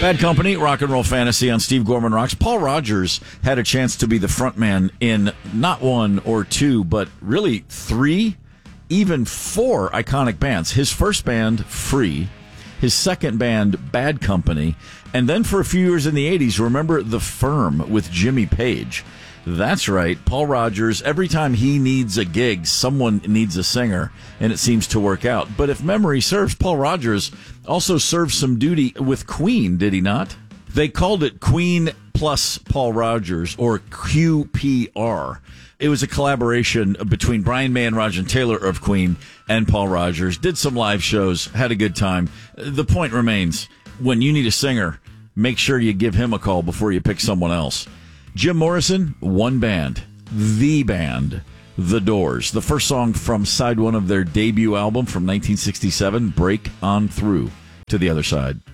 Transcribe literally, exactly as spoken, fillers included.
Bad Company, Rock and Roll Fantasy on Steve Gorman Rocks. Paul Rogers had a chance to be the frontman in not one or two, but really three, even four iconic bands. His first band, Free. His second band, Bad Company. And then for a few years in the eighties, remember The Firm with Jimmy Page. That's right, Paul Rogers, every time he needs a gig, someone needs a singer, and it seems to work out. But if memory serves, Paul Rogers also served some duty with Queen, did he not? They called it Queen plus Paul Rogers, or Q P R. It was a collaboration between Brian May and Roger Taylor of Queen and Paul Rogers. Did some live shows, had a good time. The point remains, when you need a singer, make sure you give him a call before you pick someone else. Jim Morrison, one band, the band, The Doors. The first song from side one of their debut album from nineteen sixty-seven, Break On Through to the Other Side.